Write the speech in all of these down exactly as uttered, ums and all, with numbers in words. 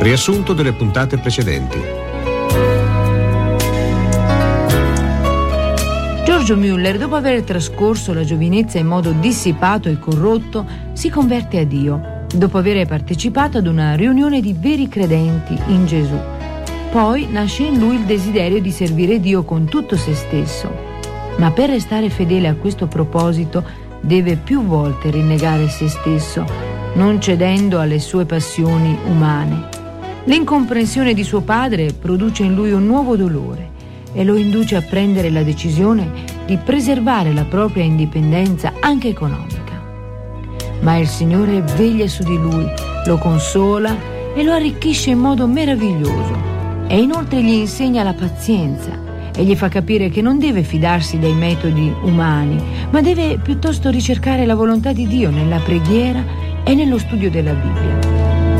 Riassunto delle puntate precedenti. Giorgio Müller, dopo aver trascorso la giovinezza in modo dissipato e corrotto, si converte a Dio, dopo aver partecipato ad una riunione di veri credenti in Gesù. Poi nasce in lui il desiderio di servire Dio con tutto se stesso. Ma per restare fedele a questo proposito deve più volte rinnegare se stesso, non cedendo alle sue passioni umane. L'incomprensione di suo padre produce in lui un nuovo dolore e lo induce a prendere la decisione di preservare la propria indipendenza anche economica. Ma il Signore veglia su di lui, lo consola e lo arricchisce in modo meraviglioso, e inoltre gli insegna la pazienza e gli fa capire che non deve fidarsi dei metodi umani, ma deve piuttosto ricercare la volontà di Dio nella preghiera e nello studio della Bibbia.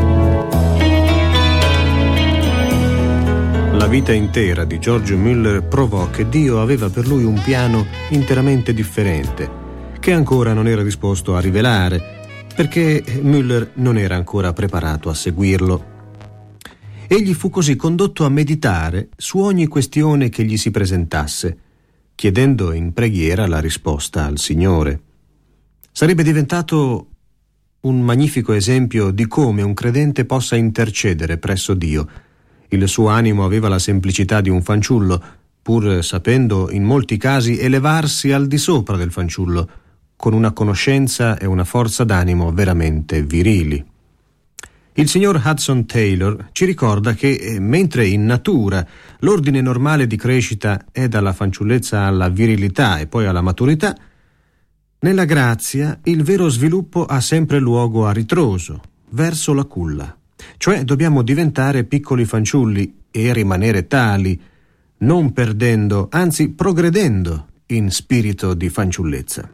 La vita intera di Giorgio Müller provò che Dio aveva per lui un piano interamente differente, che ancora non era disposto a rivelare, perché Müller non era ancora preparato a seguirlo. Egli fu così condotto a meditare su ogni questione che gli si presentasse, chiedendo in preghiera la risposta al Signore. Sarebbe diventato un magnifico esempio di come un credente possa intercedere presso Dio. Il suo animo aveva la semplicità di un fanciullo, pur sapendo in molti casi elevarsi al di sopra del fanciullo, con una conoscenza e una forza d'animo veramente virili. Il signor Hudson Taylor ci ricorda che, eh, mentre in natura l'ordine normale di crescita è dalla fanciullezza alla virilità e poi alla maturità, nella grazia il vero sviluppo ha sempre luogo a ritroso, verso la culla. Cioè dobbiamo diventare piccoli fanciulli e rimanere tali, non perdendo, anzi progredendo in spirito di fanciullezza.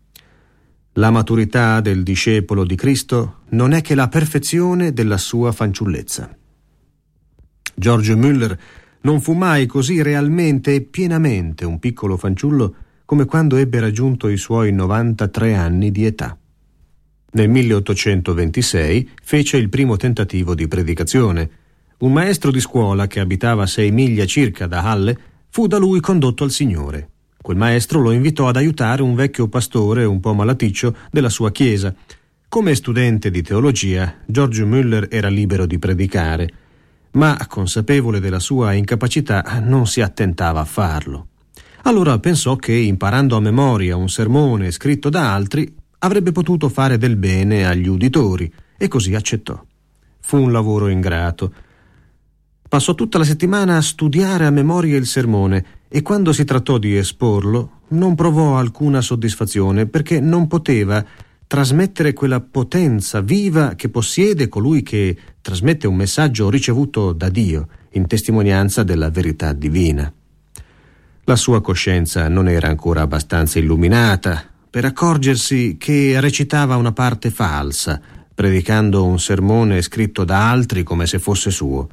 La maturità del discepolo di Cristo non è che la perfezione della sua fanciullezza. Giorgio Müller non fu mai così realmente e pienamente un piccolo fanciullo come quando ebbe raggiunto i suoi novantatré anni di età. Nel milleottocentoventisei fece il primo tentativo di predicazione. Un maestro di scuola che abitava a sei miglia circa da Halle fu da lui condotto al Signore. Quel maestro lo invitò ad aiutare un vecchio pastore un po' malaticcio della sua chiesa. Come studente di teologia, Giorgio Müller era libero di predicare, ma consapevole della sua incapacità non si attentava a farlo. Allora pensò che, imparando a memoria un sermone scritto da altri, avrebbe potuto fare del bene agli uditori, e così accettò. Fu un lavoro ingrato. Passò tutta la settimana a studiare a memoria il sermone e quando si trattò di esporlo non provò alcuna soddisfazione, perché non poteva trasmettere quella potenza viva che possiede colui che trasmette un messaggio ricevuto da Dio in testimonianza della verità divina. La sua coscienza non era ancora abbastanza illuminata per accorgersi che recitava una parte falsa, predicando un sermone scritto da altri come se fosse suo.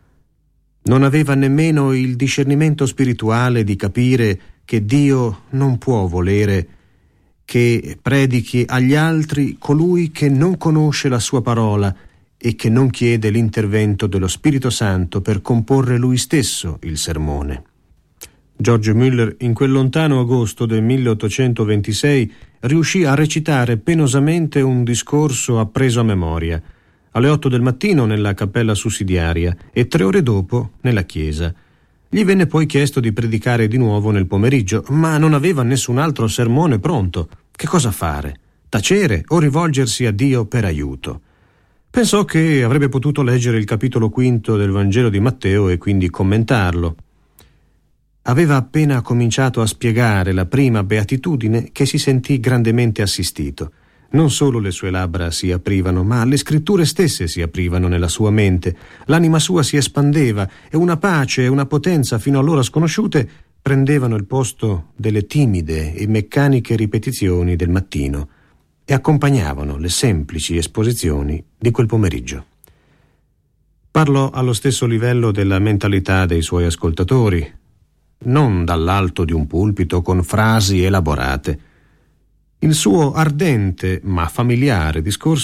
Non aveva nemmeno il discernimento spirituale di capire che Dio non può volere che predichi agli altri colui che non conosce la sua parola e che non chiede l'intervento dello Spirito Santo per comporre lui stesso il sermone. Giorgio Müller, in quel lontano agosto del milleottocentoventisei, riuscì a recitare penosamente un discorso appreso a memoria, alle otto del mattino nella cappella sussidiaria e tre ore dopo nella chiesa. Gli venne poi chiesto di predicare di nuovo nel pomeriggio, ma non aveva nessun altro sermone pronto. Che cosa fare? Tacere o rivolgersi a Dio per aiuto? Pensò che avrebbe potuto leggere il capitolo quinto del Vangelo di Matteo e quindi commentarlo. Aveva appena cominciato a spiegare la prima beatitudine che si sentì grandemente assistito. Non solo le sue labbra si aprivano, ma le scritture stesse si aprivano nella sua mente. L'anima sua si espandeva e una pace e una potenza fino allora sconosciute prendevano il posto delle timide e meccaniche ripetizioni del mattino e accompagnavano le semplici esposizioni di quel pomeriggio. Parlò allo stesso livello della mentalità dei suoi ascoltatori, non dall'alto di un pulpito con frasi elaborate. Il suo ardente ma familiare discorso